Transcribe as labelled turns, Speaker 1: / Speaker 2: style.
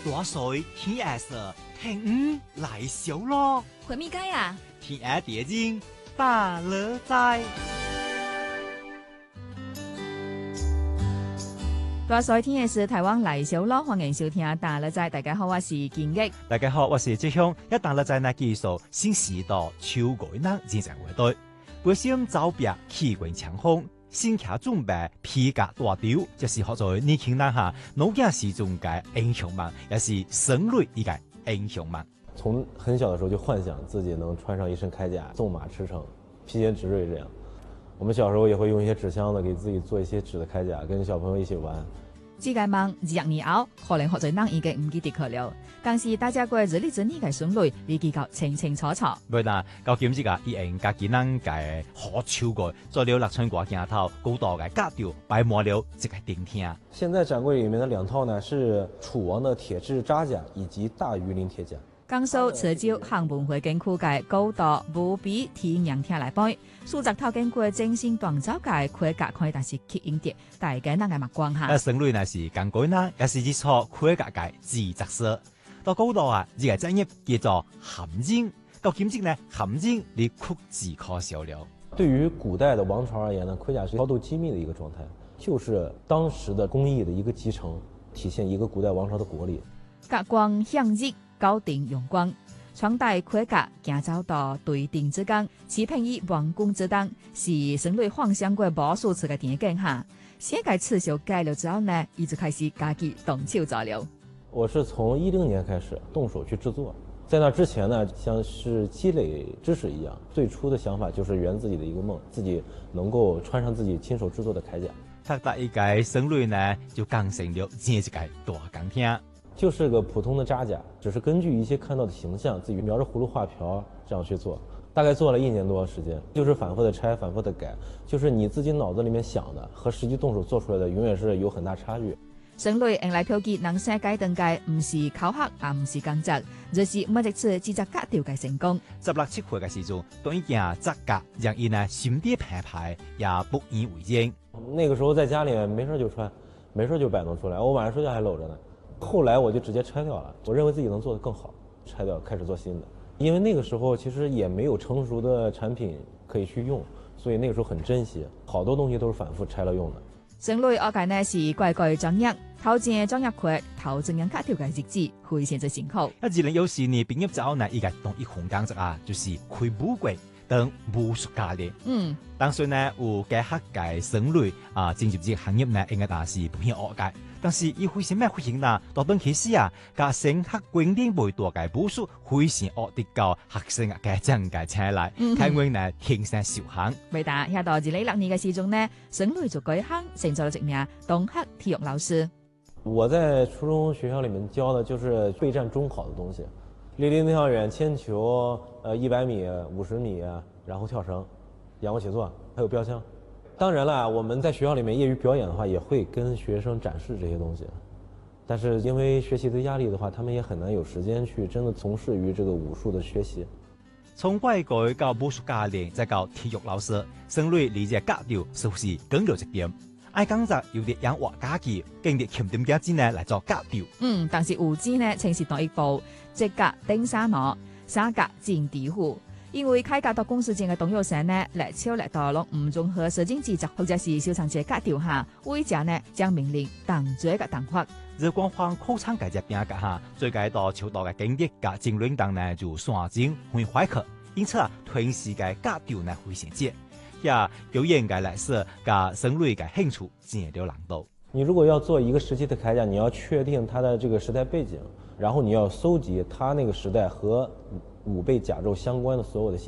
Speaker 1: 大水天下色，天来小咯。
Speaker 2: 回咪街啊？
Speaker 1: 天下蝶经大乐在。
Speaker 2: 大水天嘅是台灣嚟小咯，歡迎收聽大樂在。大家好，我是建益。
Speaker 1: 大家好，我是志雄。一大樂在呢技術新時代超過呢戰場會隊，本身走別氣運強風，先卡準備皮革大雕，就是學在年輕人下腦筋時中嘅英雄夢，也是生類一個英雄夢。
Speaker 3: 從很小的時候就幻想自己能穿上一身鎧甲，縱馬馳骋，披堅執銳這樣。我們小時候也會用一些紙箱子給自己做一些紙的鎧甲，跟小朋友一起玩。
Speaker 2: 世界夢2年後，可能學在人已經唔記得佢了，但是大家過日曆準呢嘅順序，你記較清清楚楚。
Speaker 1: 唔啦，究竟呢個以家己人嘅好超過，做了6寸掛鏡頭，高度嘅格調擺滿了這個頂天。
Speaker 3: 現在展櫃裡面的2套呢，是楚王的鐵製扎甲以及大魚鱗鐵甲。
Speaker 2: 江蘇潮州廈門會經區嘅高度無比天然天來背，數十套經過精心鍛造嘅盔甲，可以但是吸引啲大家人嘅目光下。
Speaker 1: 生類呢是更改呢，也是一錯盔甲嘅自特色。到高度啊，呢個專業叫做含金。到今日呢，含金你屈指可數了。
Speaker 3: 對於古代的王朝而言呢，盔甲是高度機密的一個狀態，就是當時的工藝的一個集成，體現一個古代王朝的國力。
Speaker 2: 格光向日。高定用光，穿戴盔甲行走到對定之間，持平於王宮之當，是生類幻想過無數次嘅電影下。先介刺繡改了之後呢，一直開始家己動手做了。
Speaker 3: 我是從2010年開始動手去製作，在那之前呢，像是積累知識一樣。最初的想法就是圓自己的一個夢，自己能夠穿上自己親手製作的鎧甲。他
Speaker 1: 第一個生類呢，就更成了這一個大鋼天。
Speaker 3: 就是個普通的扎甲，只是根據一些看到的形象，自己描着葫蘆畫瓢這樣去做，大概做了1年多時間，就是反覆的拆，反覆的改，就是你自己腦子裡面想的和實際動手做出來的永遠是有很大差距。
Speaker 2: 生類用來標記能世界登界，唔是考核，也唔是工作，就是每一次製作格調嘅成功。
Speaker 1: 16、17歲嘅時候，當一件扎甲，讓人呢心地澎湃，也不以為然。
Speaker 3: 那個時候在家裡面沒事就穿，沒事就擺弄出來，我晚上睡覺還摟着呢。後來我就直接拆掉了，我認為自己能做得更好，拆掉開始做新的。因為那個時候其實也沒有成熟的產品可以去用，所以那個時候很珍惜，好多東西都是反覆拆了用的。
Speaker 2: 生類我界呢是怪怪專業，頭前專業課，頭正樣格調嘅日子，非常之辛苦。
Speaker 1: 2014年畢業之後呢，一個同一項工作啊，就是開武館等武術教練。當時呢有嘅客界生類啊，進入這個行業呢，應該也是不偏惡界。但是伊為什麼會行呢？到當其時啊，甲升學觀點未大嘅武術，非常惡啲教學生啊嘅增加起來，睇我呢天生受限。
Speaker 2: 未達，一到2016年嘅時鐘呢，生類就改行成咗職名東黑體育老師。
Speaker 3: 我在初中學校裡面教的就是備戰中考的東西，立定跳遠、鉛球、100米、50米，然後跳繩、仰臥起坐，還有標槍。當然了，我們在學校裡面業餘表演的話，也會跟學生展示這些東西。但是因為學習的壓力的話，他們也很難有時間去真的從事於這個武術的學習。
Speaker 1: 從外改到武術教練，再到體育老師，生類理解格調是不是更有一點？愛講就有啲養活家己，經歷欠點嘅錢呢來做格調。
Speaker 2: 但是有資呢，呈現到一步，即格頂沙攞，沙格戰地虎。因為開格到公司前嘅董友生呢，來超來到落唔綜合設計製作，或者是小長者格調下，會者呢將命令當做一個動畫。
Speaker 1: 日光方口腔嘅隻邊格下，最解到超大嘅經歷嘅精靈檔呢就算精會壞殼，因此啊，團時嘅格調呢會銜接，也表演嘅來說嘅生類嘅興趣漸了難度。
Speaker 3: 你如果要做一個時期的鎧甲，你要確定它的這個時代背景，然後你要搜集它那個時代和武備甲胄相關的所有的信息。